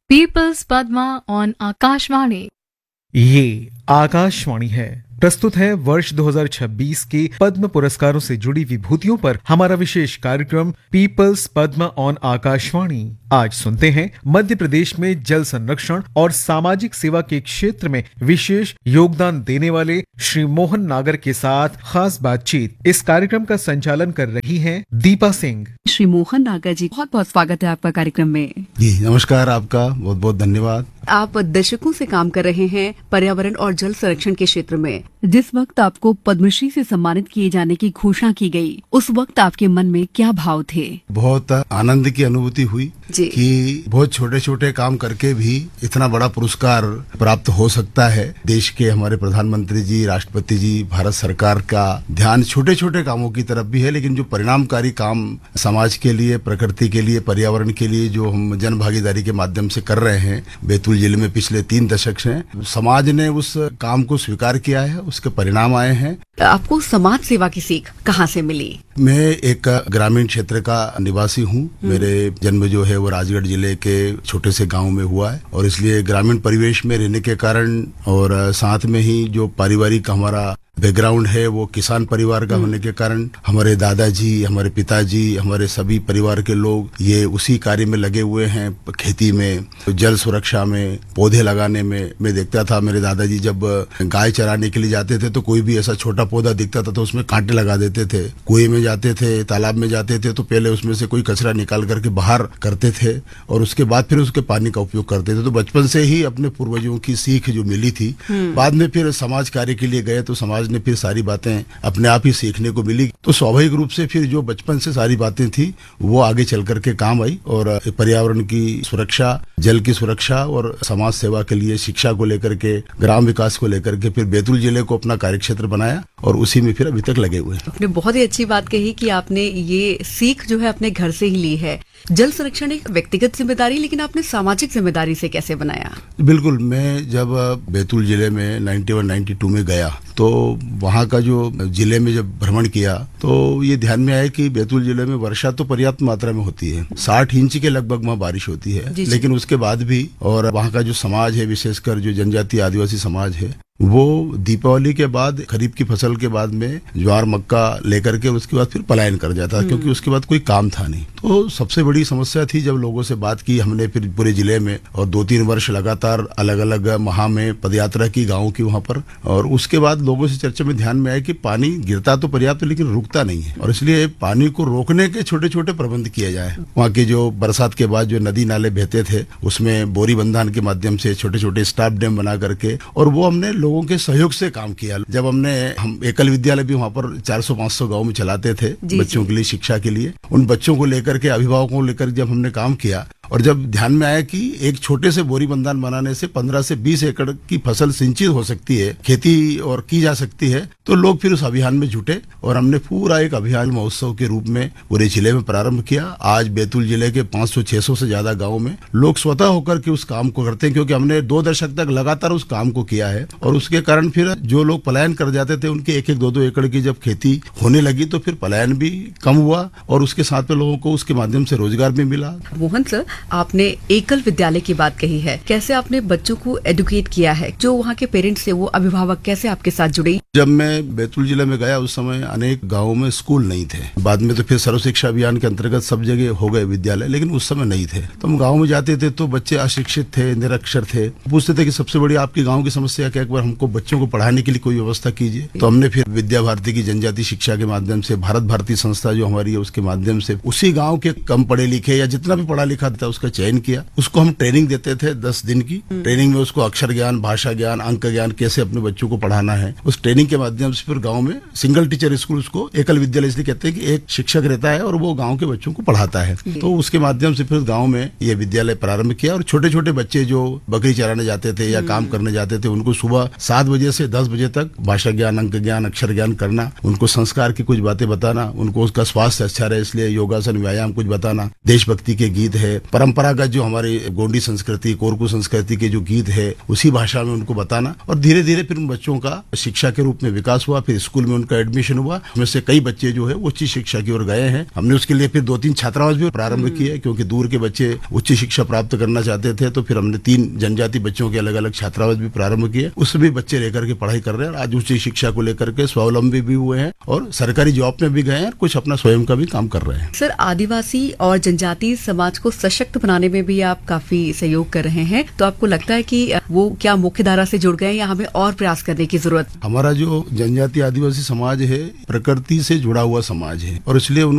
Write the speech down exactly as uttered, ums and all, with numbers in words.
Peoples Padma on Akashvani. ये आकाशवाणी है। प्रस्तुत है वर्ष दो हज़ार छब्बीस के पद्म पुरस्कारों से जुड़ी विभूतियों पर हमारा विशेष कार्यक्रम पीपल्स पद्मा ऑन आकाशवाणी। आज सुनते हैं मध्य प्रदेश में जल संरक्षण और सामाजिक सेवा के क्षेत्र में विशेष योगदान देने वाले श्री मोहन नागर के साथ खास बातचीत। इस कार्यक्रम का संचालन कर रही हैं दीपा सिंह। श्री मोहन नागर जी, बहुत बहुत स्वागत है आपका कार्यक्रम में। जी नमस्कार, आपका बहुत बहुत धन्यवाद। आप दशकों से काम कर रहे हैं पर्यावरण और जल संरक्षण के क्षेत्र में। जिस वक्त आपको पद्मश्री से सम्मानित किए जाने की घोषणा की गई, उस वक्त आपके मन में क्या भाव थे? बहुत आनंद की अनुभूति हुई कि बहुत छोटे छोटे काम करके भी इतना बड़ा पुरस्कार प्राप्त हो सकता है। देश के हमारे प्रधानमंत्री जी, राष्ट्रपति जी, भारत सरकार का ध्यान छोटे छोटे कामों की तरफ भी है, लेकिन जो परिणामकारी काम समाज के लिए, प्रकृति के लिए, पर्यावरण के लिए जो हम जन भागीदारी के माध्यम से कर रहे हैं बैतूल जिले में पिछले तीन दशक से, समाज ने उस काम को स्वीकार किया है, उसके परिणाम आए हैं। आपको समाज सेवा की सीख कहाँ से मिली? मैं एक ग्रामीण क्षेत्र का निवासी हूँ। मेरे जन्म जो है वो राजगढ़ जिले के छोटे से गांव में हुआ है, और इसलिए ग्रामीण परिवेश में रहने के कारण और साथ में ही जो पारिवारिक हमारा बैकग्राउंड है वो किसान परिवार का होने के कारण हमारे दादाजी, हमारे पिताजी, हमारे सभी परिवार के लोग ये उसी कार्य में लगे हुए हैं। खेती में, जल सुरक्षा में, पौधे लगाने में। मैं देखता था मेरे दादाजी जब गाय चराने के लिए जाते थे तो कोई भी ऐसा छोटा पौधा दिखता था तो उसमें कांटे लगा देते थे। कुएं में जाते थे, तालाब में जाते थे तो पहले उसमें से कोई कचरा निकाल करके बाहर करते थे और उसके बाद फिर उसके पानी का उपयोग करते थे। तो बचपन से ही अपने पूर्वजों की सीख जो मिली थी, बाद में फिर समाज कार्य के लिए गए तो समाज ने फिर सारी बातें अपने आप ही सीखने को मिली। तो स्वाभाविक रूप से फिर जो बचपन से सारी बातें थी वो आगे चल करके काम आई, और पर्यावरण की सुरक्षा, जल की सुरक्षा और समाज सेवा के लिए, शिक्षा को लेकर के, ग्राम विकास को लेकर के फिर बैतूल जिले को अपना कार्यक्षेत्र बनाया और उसी में फिर अभी तक लगे हुए हैं। आपने बहुत ही अच्छी बात कही कि आपने ये सीख जो है अपने घर से ही ली है। जल संरक्षण एक व्यक्तिगत जिम्मेदारी, लेकिन आपने सामाजिक जिम्मेदारी से कैसे बनाया? बिल्कुल, मैं जब बैतूल जिले में इक्यानवे बानवे में गया तो वहाँ का जो जिले में जब भ्रमण किया तो ये ध्यान में आया कि बैतूल जिले में वर्षा तो पर्याप्त मात्रा में होती है, साठ इंच के लगभग वहाँ बारिश होती है, लेकिन उसके बाद भी, और वहाँ का जो समाज है, विशेषकर जो जनजातीय आदिवासी समाज है, वो दीपावली के बाद, खरीफ की फसल के बाद में ज्वार मक्का लेकर के उसके बाद फिर पलायन कर जाता, क्योंकि उसके बाद कोई काम था नहीं। तो सबसे बड़ी समस्या थी। जब लोगों से बात की हमने फिर पूरे जिले में, और दो तीन वर्ष लगातार अलग अलग माह में पदयात्रा की गाँव की वहाँ पर, और उसके बाद लोगों से चर्चा में ध्यान में आया कि पानी गिरता तो पर्याप्त लेकिन रुकता नहीं है, और इसलिए पानी को रोकने के छोटे छोटे प्रबंध किए जाए। वहाँ के जो बरसात के बाद जो नदी नाले बहते थे उसमें बोरी बंधान के माध्यम से छोटे छोटे स्टाफ डैम बना करके, और वो हमने लोगों के सहयोग से काम किया। जब हमने हम एकल विद्यालय भी वहाँ पर चार सौ पाँच सौ गाँव में चलाते थे बच्चों के लिए, शिक्षा के लिए, उन बच्चों को लेकर के, अभिभावकों को लेकर जब हमने काम किया, और जब ध्यान में आया कि एक छोटे से बोरी बंधान बनाने से पंद्रह से बीस एकड़ की फसल सिंचित हो सकती है, खेती और की जा सकती है, तो लोग फिर उस अभियान में जुटे और हमने पूरा एक अभियान महोत्सव के रूप में पूरे जिले में प्रारंभ किया। आज बैतूल जिले के पाँच सौ छह सौ से ज्यादा गाँव में लोग स्वतः होकर के उस काम को करते हैं, क्योंकि हमने दो दशक तक लगातार उस काम को किया है, और उसके कारण फिर जो लोग पलायन कर जाते थे उनके एक एक दो दो एकड़ की जब खेती होने लगी तो फिर पलायन भी कम हुआ, और उसके साथ में लोगों को उसके माध्यम से रोजगार भी मिला। मोहन सर, आपने एकल विद्यालय की बात कही है, कैसे आपने बच्चों को एडुकेट किया है? जो वहाँ के पेरेंट्स थे, वो अभिभावक कैसे आपके साथ जुड़े? जब मैं बैतूल जिले में गया उस समय अनेक गाँवों में स्कूल नहीं थे। बाद में तो फिर सर्व शिक्षा अभियान के अंतर्गत सब जगह हो गए विद्यालय, लेकिन उस समय नहीं थे। तो हम गाँव में जाते थे तो बच्चे अशिक्षित थे, निरक्षर थे। पूछते थे कि सबसे बड़ी आपकी गाँव की समस्या क्या, एक बार हमको बच्चों को पढ़ाने के लिए कोई व्यवस्था कीजिए। तो हमने फिर विद्या भारती की जनजाति शिक्षा के माध्यम से, भारत भारती संस्था जो हमारी है उसके माध्यम से, उसी गाँव के कम पढ़े लिखे या जितना भी पढ़ा लिखा था उसका चयन किया। उसको हम ट्रेनिंग देते थे दस दिन की। ट्रेनिंग में उसको अक्षर ज्ञान, भाषा ज्ञान, अंक ज्ञान, कैसे अपने बच्चों को पढ़ाना है, उस ट्रेनिंग के माध्यम से फिर गांव में सिंगल टीचर स्कूल, उसको एकल विद्यालय इसलिए कहते हैं कि एक शिक्षक रहता है और वो गांव के बच्चों को पढ़ाता है। तो उसके माध्यम से फिर गांव में ये विद्यालय प्रारंभ किया, और छोटे छोटे बच्चे जो बकरी चराने जाते थे या काम करने जाते थे उनको सुबह सात बजे से दस बजे तक भाषा ज्ञान, अंक ज्ञान, अक्षर ज्ञान करना, उनको संस्कार की कुछ बातें बताना, उनको उसका स्वास्थ्य अच्छा रहे इसलिए योगासन, व्यायाम कुछ बताना, देशभक्ति के गीत है, परंपरागत जो हमारी गोंडी संस्कृति, कोरकू संस्कृति के जो गीत है उसी भाषा में उनको बताना। और धीरे धीरे फिर उन बच्चों का शिक्षा के रूप में विकास हुआ। फिर स्कूल में उनका एडमिशन हुआ, उसमें से कई बच्चे जो है उच्च शिक्षा की ओर गए हैं। हमने उसके लिए फिर दो तीन छात्रावास भी प्रारंभ किए, क्योंकि दूर के बच्चे उच्च शिक्षा प्राप्त करना चाहते थे। तो फिर हमने तीन जनजाति बच्चों के अलग अलग छात्रावास भी प्रारंभ किए, उसमें भी बच्चे लेकर के पढ़ाई कर रहे हैं। आज उच्च शिक्षा को लेकर के स्वावलंबी भी हुए हैं और सरकारी जॉब में भी गए हैं, कुछ अपना स्वयं का भी काम कर रहे हैं। सर, आदिवासी और जनजातीय समाज को सशक्त बनाने में भी आप काफी सहयोग कर रहे हैं, तो आपको लगता है कि वो क्या मुख्य धारा से जुड़ गए या हमें और प्रयास करने की जरूरत? हमारा जो जनजातीय आदिवासी समाज है प्रकृति से जुड़ा हुआ समाज है और इसलिए